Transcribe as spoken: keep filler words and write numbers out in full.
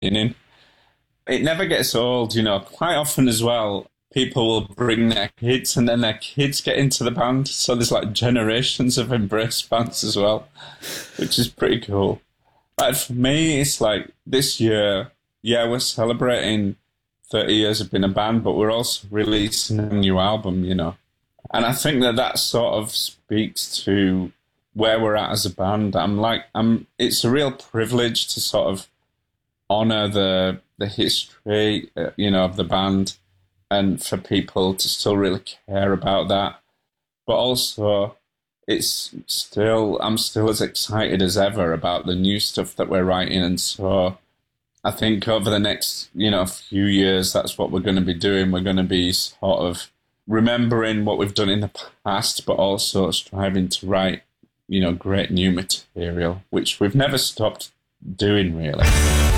in. It never gets old, you know. Quite often as well, people will bring their kids and then their kids get into the band. So there's like generations of embrace bands as well, which is pretty cool. But for me, it's like this year, yeah, we're celebrating thirty years of being a band, but we're also releasing a new album, you know. And I think that that sort of speaks to where we're at as a band. I'm like, I'm. It's a real privilege to sort of honor the the history, uh, you know, of the band, and for people to still really care about that. But also, it's still, I'm still as excited as ever about the new stuff that we're writing, and so I think over the next, you know, few years, that's what we're going to be doing. We're going to be sort of remembering what we've done in the past, but also striving to write, you know, great new material, which we've never stopped doing, really.